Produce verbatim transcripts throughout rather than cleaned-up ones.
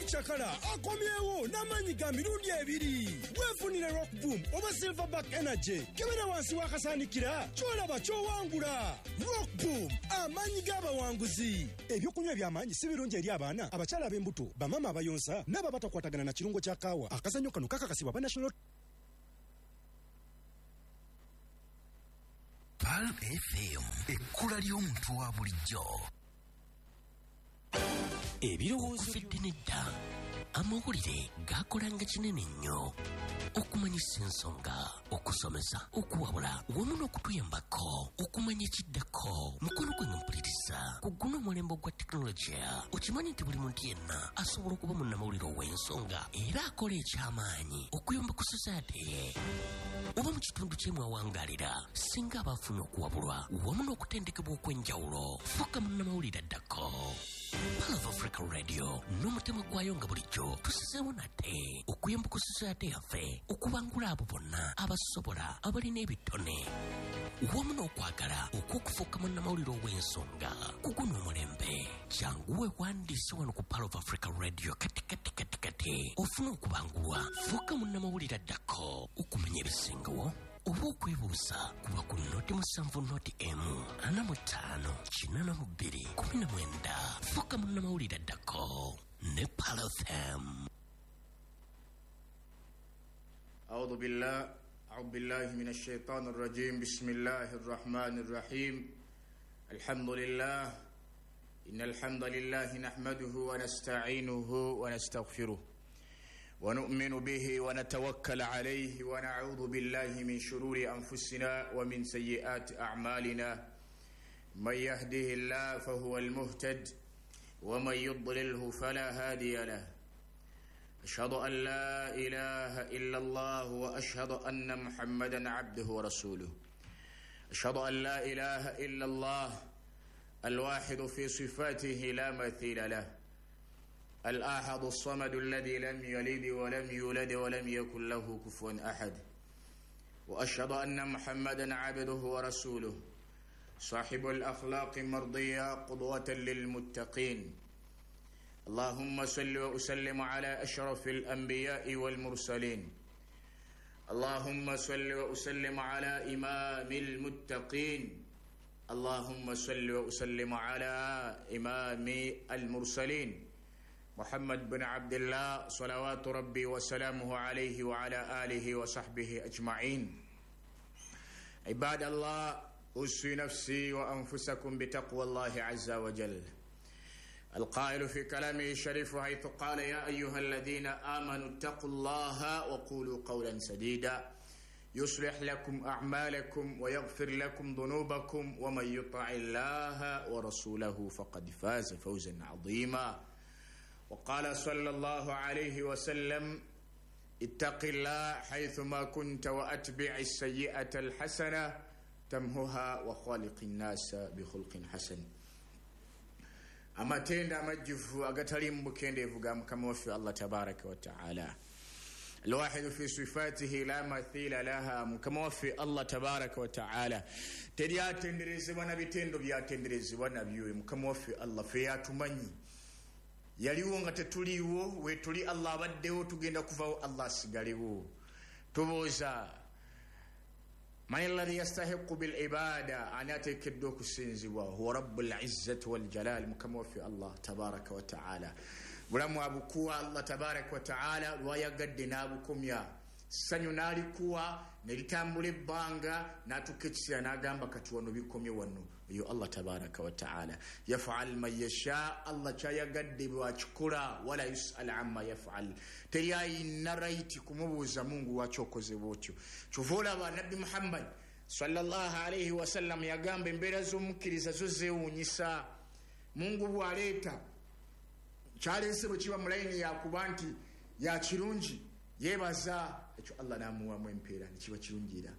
Chakala akomyewo n'amanyi ga mirundi ebiri. Wefunire Rock Boom oba Silverback Energy kebera wansi wakasanikira kyolaba kyowangula. Rock Boom amanyi g'abawanguzi. Ebyokunywa by'amanyi si birungi eri abaana abakyala ab'embuto bamama abayonsa n'ababatakwatagana na kirungo kya kaawa. Akazanyo kano kakakasibwa ba National Pal F M ekkula ly'omuntu wa bulijjo. Ebirowoozo by'edda amawulire gakolanga kinene nnyo okumanyisa ensonga, okusomesa, okuwabula wamu n'okutuyambako okumanya ekiddako. Mukono gwe mpuliriza ku guno omulembe gwa tekinologiya. Okimanyi nti buli muntu yenna asobola okuba munnamawulire ow'ensonga era akola ekyamaanyi okuyamba ku society ye oba mu kitundu ky'emwe awangaalira singa abaafuna okuwabulwa wamu n'okutendekebwa okw'enjawulo. Fuuka munnamawulire addako. Pal of Africa Radio n'omutima gwayo nga bulijjo tusizeewo nate okuyamba ku society yaffe okubangula abo bonna abasobola abalina ebitone wamu n'okwagala okw'okufuuka munnamawulire ow'ensonga ku guno omulembe. Janguwe wandiise wano ku Pal of Africa Radio kati kati kati kati ofuna okubangulwa. Fuuka munnamawulire addako okumanya ebisingawo oba okwebuuza kuba ku noti musanvu noti emu ana mu ttaano kinana mu bbiri kumi na mwenda. Fuuka munnamawulire addako ne Pal F M. أعوذ بالله أعوذ بالله من الشيطان الرجيم. بسم الله الرحمن الرحيم. الحمد لله إن الحمد لله نحمده ونستعينه ونستغفره ونؤمن به ونتوكل عليه ونعوذ بالله من شرور أنفسنا ومن سيئات أعمالنا. من يهده الله فهو المهتد ومن يضلله فلا هادي له. أشهد أن لا إله إلا الله وأشهد أن محمدا عبده ورسوله. أشهد أن لا إله إلا الله الواحد في صفاته لا مثيل له، الآحد الصمد الذي لم يلد ولم يولد ولم يكن له كفوا أحد. وأشهد أن محمدا عبده ورسوله صاحب الأخلاق المرضية قدوة للمتقين. اللهم صل وسلم على أشرف الأنبياء والمرسلين. اللهم صل وسلم على إمام المتقين. اللهم صل وسلم على إمام المرسلين محمد بن عبد الله صلوات ربي وسلامه عليه وعلى آله وصحبه أجمعين. عباد الله، أوصي نفسي وأنفسكم بتقوى الله عز وجل. القائل في كلامه الشريف حيث قال: يا أيها الذين آمنوا اتقوا الله وقولوا قولا سديدا يصلح لكم أعمالكم ويغفر لكم ذنوبكم ومن يطع الله ورسوله فقد فاز فوزا عظيما. وقال صلى الله عليه وسلم: اتق الله حيثما كنت وأتبع السيئة الحسنة تمهها وخالق الناس بخلق حسن. amatenda amajjufu agatali mu bukendeevu ga mukama waffe Allah tabaraka wa ta'ala. الواحد في صفاته لا مثيل لها. mukama waffe Allah tabaraka wa ta'ala teri atenderezebwa na bitendo byatenderezebwa nabyo. mukama waffe Allah fe yatumanyi, yaliwo nga tetuliwo, we tuli Allah abaddewo, tugenda kuvawo Allah asigalewo. tubooza من الذي يستحق بالعبادة أن يتكدو كسنزوا هو رب العزة والجلال. مكمو في الله تبارك وتعالى. ولم أبكوا الله تبارك وتعالى ويقدنا بكم يا sanyu nalikuwa nelitambula ebbanga natukekisira nagamba kati wano bikomye wano. Yo Allah tabaraka wa taala yaf'al ma yasha. Allah kyayagadde bwakikola wala yus'al amma yaf'al. Teri ayina right kumubuuza Mungu wachokoze bwotyo. Kyova ba Nabi Muhammad sallallahu alayhi wa sallam yagamba embeera z'omukkiriza zo zeewuunyisa. Mungu bwaleeta kyaleese bwe kiba mulayini yakuba nti ya kirungi yebaza ekyo Allah namuwamu empeera nekiba kirungira.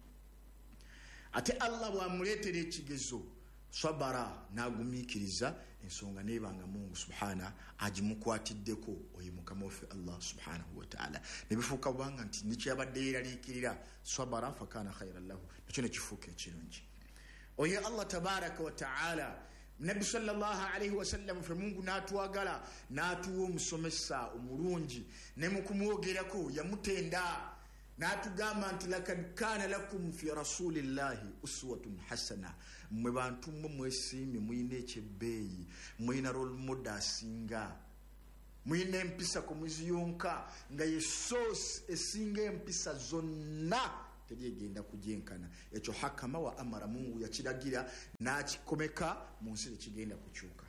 Ate Allah bwamuleetera ekigezo sabara nagumiikiriza ensonga nebanga Mungu subhana agimukwatiddeko oyo mukama waffe Allah subhanahu wa ta'ala. Nebifuuka bwanga nti nikyabadde yeraliikirira sabara fakana khairan lahu, nakyo nekifuuka ekirungi. Oyo Allah tabaraka wa ta'ala Nabi sallallahu alayhi wasallam fe Mungu natwagala natuwa omusomesa omulungi ne mukumwogerako yamutenda natugamba nti lakad kana lakum fi rasulillahi uswatun hasana mwe bantu mwe mwesiimye muyina ekyebbeeyi muyina role model asinga muyina empisa ku muzi yonka nga ye source esinga empisa zonna teryegenda kujenkana ekyo hakama wa amara Mungu yakiragira nakikomeka mu nsi tekigenda kukyuka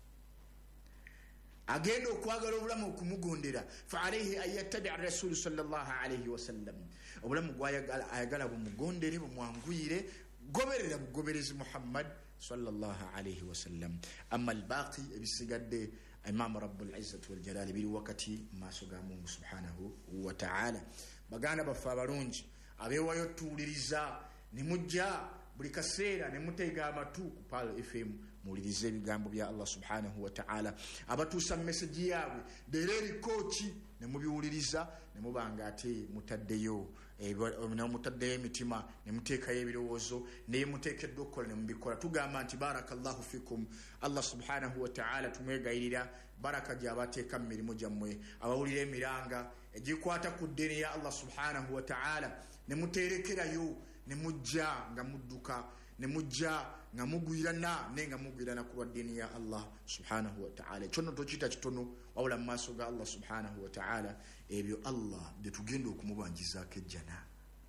agenda okwagala obulamu okumugondera fa alayhi ayattabi ar-rasul sallallahu alayhi wasallam obulamu gwayagala ayagala bumugondere bumwanguyire goberera bugoberezi Muhammad sallallahu alayhi wasallam amma al-baqi ebisigadde imam rabbul izzati wal jalali biri wakati maaso ga Mungu subhanahu wa ta'ala baganda bafa abalungi abewayo tuuliriza ne mujja buli kaseera ne mutega amatu ku Pal F M mulirize ebigambo bya Allah subhanahu wa ta'ala abatuusa message yaabwe dereri kochi ne mubiwuliriza ne mubanga ate mutaddeyo ne mutaddeyo emitima ne muteekayo ebirowoozo ne muteekeddwa okukola ne mubikola tugamba nti barakallahu fikum Allah subhanahu wa ta'ala tumwegayirira baraka gyabateeka mu mirimu gyammwe abawulira emiranga egikwata ku ddiini ya Allah subhanahu wa ta'ala ne muterekerayo ne mujja nga mudduka ne mujja nga mugwirana ne nga mugwirana ku ddiini ya Allah subhanahu wa ta'ala kyono tokita kitono wabula mu maaso ga Allah subhanahu wa ta'ala ebyo Allah byetugenda okumubangizaako ejjana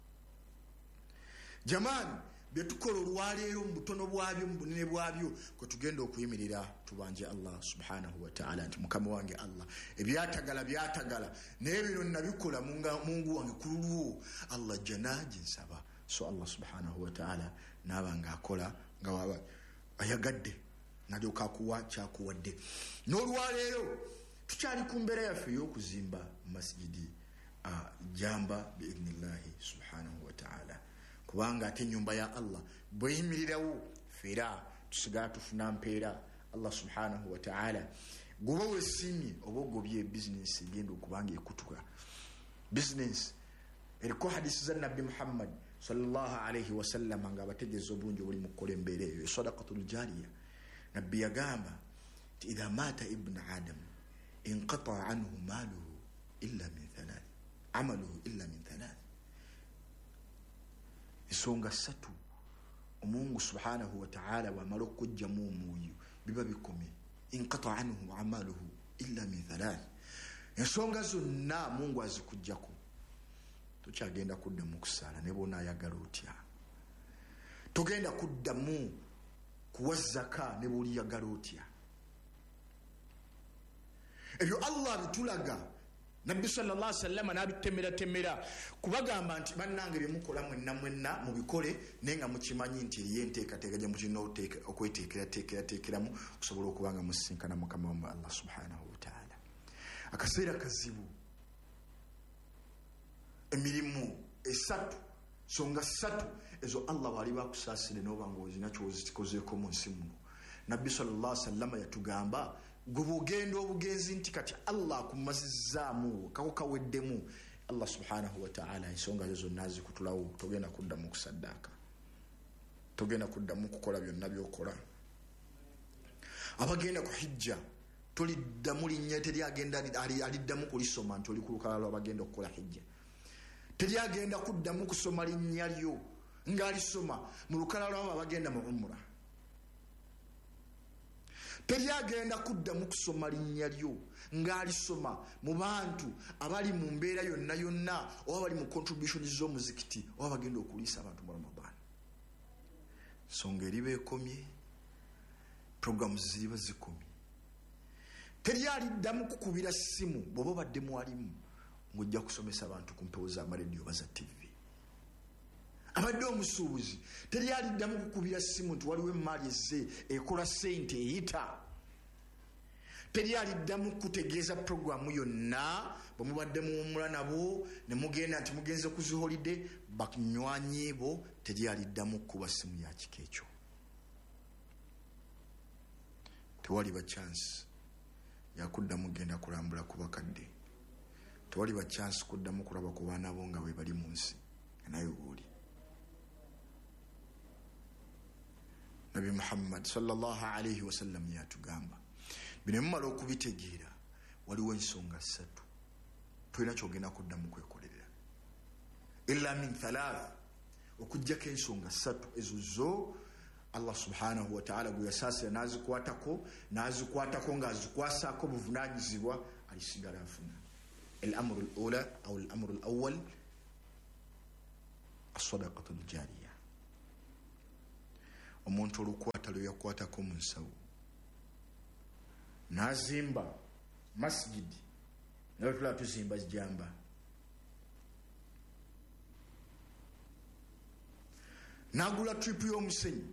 jamani byetukola olwaleero mu butono bwabyo mu bunene bwabyo kwe tugenda okuyimirira tubanje Allah subhanahu wa ta'ala nti mukama wange Allah ebyatagala byatagala naye bino nabikola Mungu wange kululwo Allah jana jinsaba so Allah subhanahu wa ta'ala nabanga akola nga waba ayagadde nadyoka kuwa kyakuwadde n'olwaleero tukyali ku mbeera yaffe y'okuzimba masjidi jamba biidhnillahi subhanahu wa ta'ala kubanga ate nyumba ya Allah bweyimirirawo fera tusigala tufuna mpeera Allah subhanahu wa ta'ala guba wesimye oba ogobye business egenda okubanga ekutuka business eriko hadisi za Nabbi Muhammad sallallahu alayhi wa sallam nga bategeeza obulungi obuli mu kukola embeera eyo sadaqatul jariya nabbi yagamba nti idha mata ibn adam inqata anhu maluhu illa min thalath amaluhu illa min thalath isonga satu Mungu subhanahu wa ta'ala wa mala okujjamu omwoyo biba bikome inqata anhu amaluhu illa min thalath ensonga zonna Mungu azikujjako tukyagenda kuddamu kusala ne bona ayagala otya tugenda kuddamu kuwa zaka ne buli yagala otya ebyo Allah bitulaga Nabbi sallallahu alaihi wasallam nabitemera temera kubagamba nti bannange byemukola mwenna mwenna mubikole nenga mukimanyi nti yenteeka tegaje mukino oteeka okweteekera teekera teekeramu kusobola okubanga musinkana mukama wa Allah subhanahu wa ta'ala akaseera kazibu emirimu esatu songa satu ezo Allah wali bakusaasire n'obango zinakyo ozikozeeko mu nsi muno Nabbi sallallahu alaihi wasallam yatugamba gubugenda obugenzi nti kati Allah kumazizaamu kako kaweddemu Allah subhanahu wa ta'ala ensonga ezo nazi kutulawo togenda kuddamu kusaddaka togenda kuddamu kukola byonna byokola abagenda ku hijja toliddamu linnya teryagenda aliddamu kulisoma nti oli ku lukalala abagenda okukola hijja teryagenda kuddamu kusoma linnya lyo ng'alisoma mu lukalala abo abagenda mu umra teryagenda kuddamu kusoma linnya lyo ng'alisoma mu bantu abali mu mbeera yonna yonna oba bali mu contribution z'omuzikiti oba bagenda okuliisa abantu mu Ramadan songa eriba ekomye programs ziriba zikomye teryaliddamu kukubira ssimu bw'oba obadde mwalimu ng'ojja kusomesa abantu ku mpewo z'amarediyo baza T V abadde omusuubuzi teryaliddamu kukubira ssimu nti waliwo emaali ezze ekola ssente eyita teryaliddamu kutegeeza programu yonna bwe mubadde muwumula nabo ne mugenda nti mugenze kuziholide banywanyi bo teryaliddamu kuba ssimu ya kika ekyo tewali ba chance yakuddamu genda kulambula ku bakadde tewali ba chance kuddamu kulaba ku baana bo nga bwe bali mu nsi naye oli Nabi Muhammad sallallahu alayhi wa sallam yatugamba bino mmala okubitegeera waliwo ensonga ssatu tulina kyogenda kuddamu kwekolerera illa min thalath okujjako ensonga ssatu ezo zo Allah subhanahu wa ta'ala gwe yasaasira n'azikwatako n'azikwatako ng'azikwasaako buvunaanyizibwa alisigala afuna الأمر الأولى أو الأمر الأول الصدقة الجارية omuntu olukwata lwe yakwatako mu nsawo n'azimba masjidi nawe tulaba tuzimba jjamba n'agula tripu y'omusenyi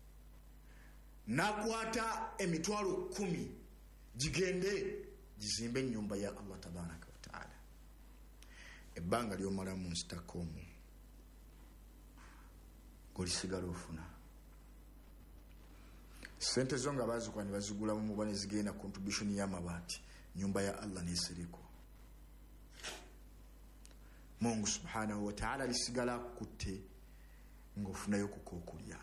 n'akwata emitwalo kumi gigende gizimbe ennyumba ya Allah tabaraka wa ta'ala ebbanga ly'omala mu nsitakomu ng'olisigala ofuna sente zo nga bazikuba ne bazigula mu muba ne zigenda contribution y'amabaati nyumba ya Allah neeserekwa Mungu subhanahu wa ta'ala lisigala kutte ng'ofunayo kukookulya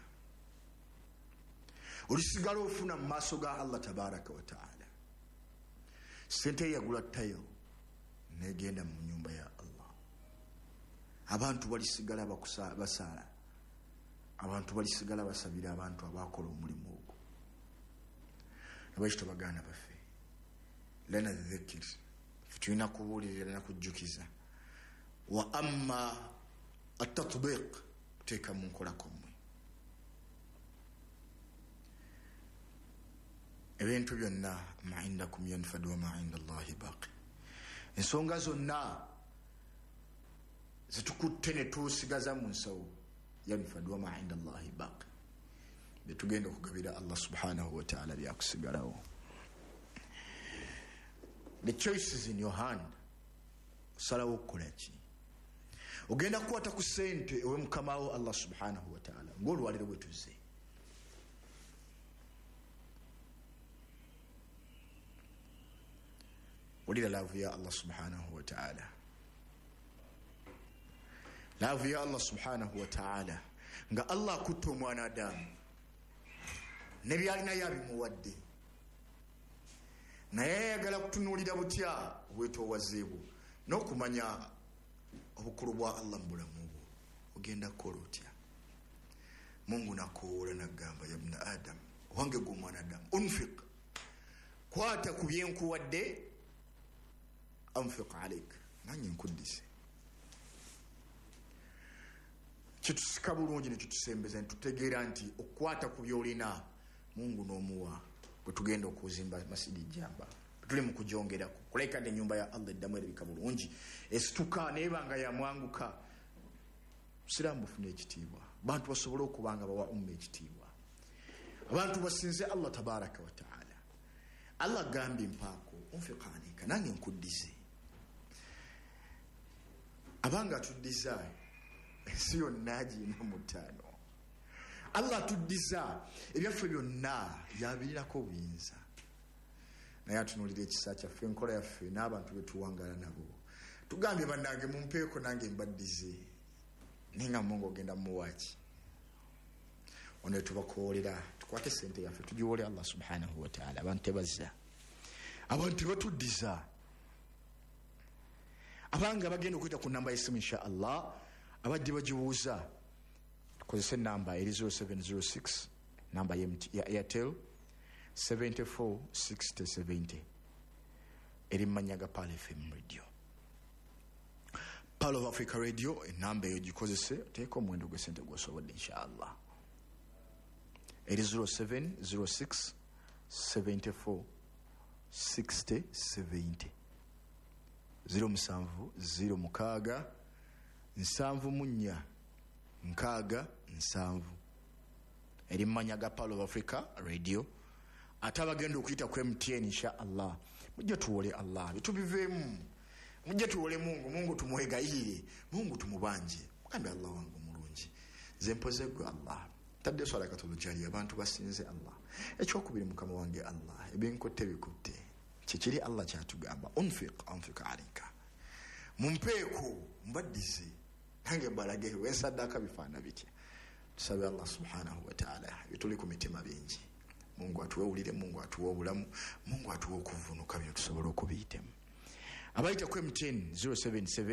olisigala ofuna mu maaso ga Allah tabaraka wa ta'ala sente yagula tayo negenda mu nyumba ya Allah abantu balisigala basaala abantu balisigala basabira abantu abakola omulimu ogwo abakito baganda baffe lana dhikr tulina kubuulirira na kujjukiza wa amma at-tatbiq teeka mu nkola komwe ebintu byonna ma indakum yanfad wa ma inda Allahi baqi ensonga zonna zitukutte ne tusigaza mu nsawo yanfad wa ma inda Allahi baqi betugenda okugabira Allah subhanahu wa ta'ala byakusigalawo. The choice is in your hand. Osalawo okukola ki? Ogenda kukwata ku ssente ewe mukamawo Allah subhanahu wa ta'ala ng'olwaliro bwe tuzze. Wulira laavu ya Allah subhanahu wa ta'ala. Laavu ya Allah subhanahu wa ta'ala nga Allah akutta omwana Adamu ne byalina yabimuwadde naye yayagala kutunuulira butya obwetoowazeebwo n'okumanya obukulu bwa Allah mu bulamu bwo ogenda kukola otya. Mungu nakoola n'agamba ya ibna Adam, wange gwe omwana Adamu, unfiq, kwata ku byenkuwadde, anfiq alaik, nange nkuddise. Kitusika bulungi ne kitusembeza nitutegeera nti okukwata ku byolina Mungu n'omuwa bwe tugenda okuzimba masjidi jamba tuli mu kujongerako kuleka ne nyumba ya Allah eddamu erabika bulungi esituka nebanga ya mwanguka Musiramu bufuna ekitiibwa, bantu basobole okubanga bawa umma ekitiibwa, abantu basinze Allah tabaraka wa ta'ala. Allah gambi mpaako unfiqanika nange nkuddize abanga tuddiza ensi yonna giina mutaano. Allah tuddiza ebyaffe byonna yabirirako obuyinza naye atunuulira ekisa kyaffe enkola yaffe n'abantu betuwangala nabo tugambye bannange mumpeeko nange mbaddize naye nga Mungu ogenda muwaaki ono tubakoolera tukwate sente yaffe tugiwoole Allah subhanahu wa ta'ala. Abantu tebazza, abantu batuddiza, abanga bagenda okuyita ku namba y'essimu insha Allah abadde bagibuuza tukozese namba eri zero seven zero six namba ya Airtel seven four six zero seven zero eri Manyaga Pal F M radio, Pal of Africa radio. Enamba eyo gikozese teeka omuwendo gw'esente gw'osobodde insha Allah eri zero seven zero six seven four six zero seven zero zero musanvu zero mukaaga nsanvu munnya nkaaga nsanvu eri Manyaga Pal of Africa radio. Ate abagenda okuyita ku M T N insha Allah mujje tuwole Allah bitubiveemu, mujje tuwole Mungu, Mungu tumwegayire, Mungu tumubanje, mugambe Allah wange omulungi nze mpoze gwe Allah tadde swala katolojali abantu basinze Allah. Ekyokubiri mukama wange Allah ebinkotte bikutte kikiri Allah kyatugamba unfiq anfiq alika, mumpeeko mbaddize nange mbalage wensaddaaka bifaana bitya. tusabe Allah subhanahu wa ta'ala bituli ku mitima bingi. Mungu atuwulire, Mungu atuwe obulamu, Mungu atuwe okuvunuka bino tusobole okubiyitemu. Abayita ku M T N zero seven seven